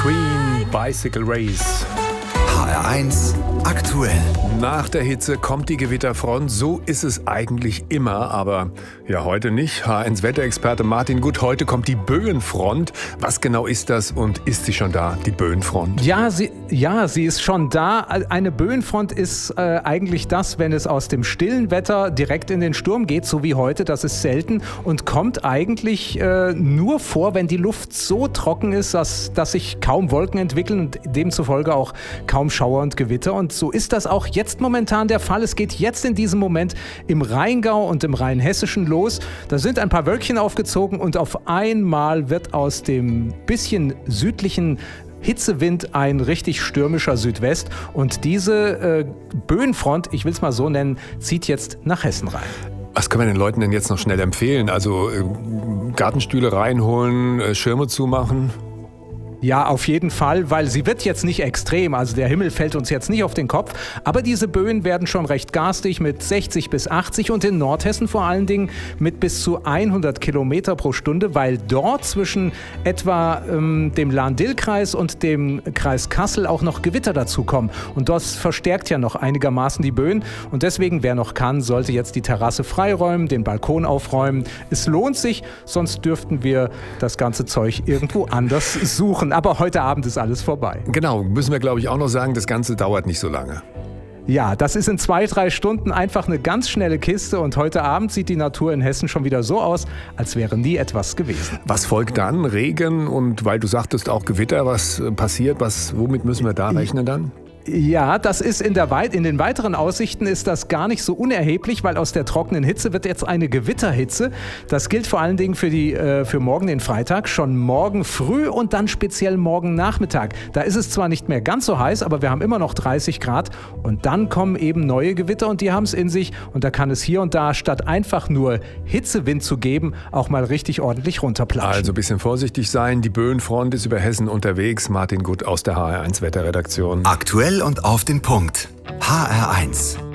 Queen, Bicycle Race. HR1 aktuell. Nach der Hitze kommt die Gewitterfront. So ist es eigentlich immer, aber ja, heute nicht. HR1 Wetterexperte Martin Gut, heute kommt die Böenfront. Was genau ist das und ist sie schon da, die Böenfront? Ja, sie ist schon da. Eine Böenfront ist eigentlich das, wenn es aus dem stillen Wetter direkt in den Sturm geht, so wie heute. Das ist selten und kommt eigentlich nur vor, wenn die Luft so trocken ist, dass sich kaum Wolken entwickeln und demzufolge auch kaum Schauer und Gewitter. Und so ist das auch jetzt momentan der Fall. Es geht jetzt in diesem Moment im Rheingau und im Rheinhessischen los. Da sind ein paar Wölkchen aufgezogen und auf einmal wird aus dem bisschen südlichen Hitzewind ein richtig stürmischer Südwest. Und diese Böenfront, ich will es mal so nennen, zieht jetzt nach Hessen rein. Was können wir den Leuten denn jetzt noch schnell empfehlen? Also Gartenstühle reinholen, Schirme zumachen? Ja, auf jeden Fall, weil sie wird jetzt nicht extrem, also der Himmel fällt uns jetzt nicht auf den Kopf, aber diese Böen werden schon recht garstig mit 60 bis 80 und in Nordhessen vor allen Dingen mit bis zu 100 Kilometer pro Stunde, weil dort zwischen etwa dem Lahn-Dill-Kreis und dem Kreis Kassel auch noch Gewitter dazukommen und das verstärkt ja noch einigermaßen die Böen und deswegen, wer noch kann, sollte jetzt die Terrasse freiräumen, den Balkon aufräumen. Es lohnt sich, sonst dürften wir das ganze Zeug irgendwo anders suchen. Aber heute Abend ist alles vorbei. Genau, müssen wir glaube ich auch noch sagen, das Ganze dauert nicht so lange. Ja, das ist in 2-3 Stunden einfach eine ganz schnelle Kiste und heute Abend sieht die Natur in Hessen schon wieder so aus, als wäre nie etwas gewesen. Was folgt dann? Regen und weil du sagtest auch Gewitter, was passiert? Womit müssen wir da rechnen dann? Ja, das ist in den weiteren Aussichten ist das gar nicht so unerheblich, weil aus der trockenen Hitze wird jetzt eine Gewitterhitze. Das gilt vor allen Dingen für morgen, den Freitag, schon morgen früh und dann speziell morgen Nachmittag. Da ist es zwar nicht mehr ganz so heiß, aber wir haben immer noch 30 Grad und dann kommen eben neue Gewitter und die haben es in sich und da kann es hier und da statt einfach nur Hitzewind zu geben, auch mal richtig ordentlich runterplatschen. Also ein bisschen vorsichtig sein, die Böenfront ist über Hessen unterwegs. Martin Gut aus der HR1 Wetterredaktion. Aktuell und auf den Punkt. HR1.